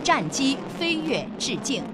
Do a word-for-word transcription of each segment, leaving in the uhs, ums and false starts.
战机飞跃致敬。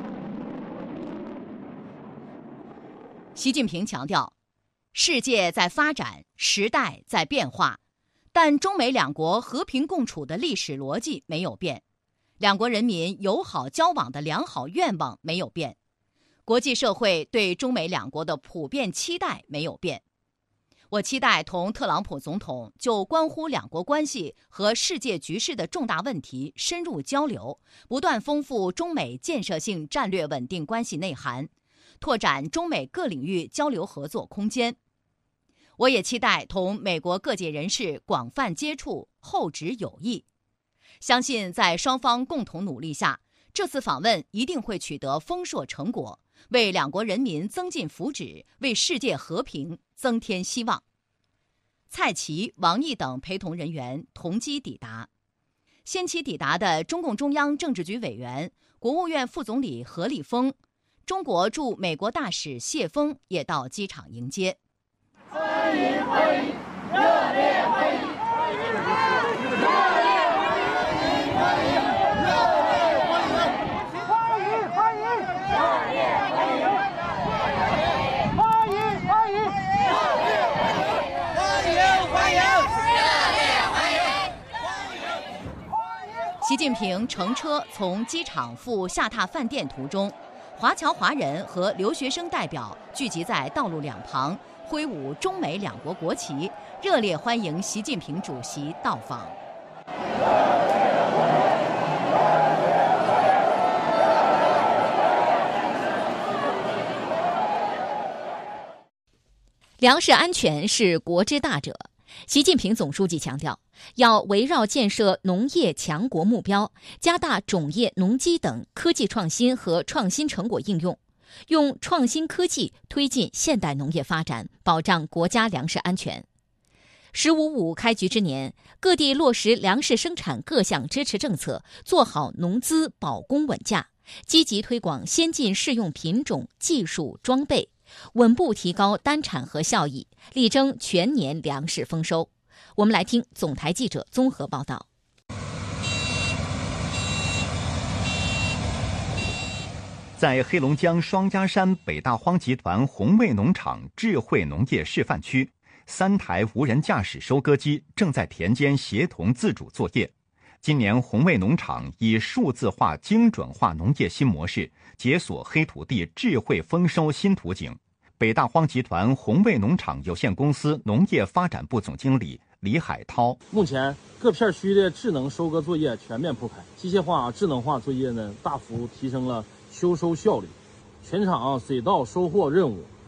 习近平强调，世界在发展，时代在变化，但中美两国和平共处的历史逻辑没有变，两国人民友好交往的良好愿望没有变，国际社会对中美两国的普遍期待没有变。我期待同特朗普总统就关乎两国关系和世界局势的重大问题深入交流，不断丰富中美建设性战略稳定关系内涵，拓展中美各领域交流合作空间。我也期待同美国各界人士广泛接触，厚植友谊。相信在双方共同努力下，这次访问一定会取得丰硕成果，为两国人民增进福祉，为世界和平增添希望。蔡奇、王毅等陪同人员同机抵达。先期抵达的中共中央政治局委员、国务院副总理何立峰、中国驻美国大使谢锋也到机场迎接。 欢迎欢迎，热烈欢迎！ 习近平乘车从机场赴下榻饭店途中，华侨华人和留学生代表聚集在道路两旁，挥舞中美两国国旗，热烈欢迎习近平主席到访。粮食安全是国之大者。习近平总书记强调，要围绕建设农业强国目标，加大种业、农机等科技创新和创新成果应用，用创新科技推进现代农业发展，保障国家粮食安全。十五五开局之年，各地落实粮食生产各项支持政策，做好农资保供稳价，积极推广先进适用品种、技术、装备，稳步提高单产和效益，力争全年粮食丰收。我们来听总台记者综合报道。 在黑龙江双鸭山北大荒集团红卫农场智慧农业示范区，三台无人驾驶收割机正在田间协同自主作业。今年红卫农场以数字化精准化农业新模式，解锁黑土地智慧丰收新图景。北大荒集团红卫农场有限公司农业发展部总经理李海涛： 目前各片区的智能收割作业全面铺开，机械化、智能化作业呢大幅提升了休收效率。全场水稻收获任务